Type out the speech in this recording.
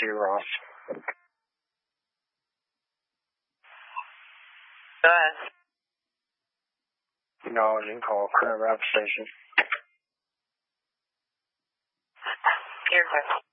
to you, Ross. Go ahead. No, I didn't call Current Rap Station. You're good.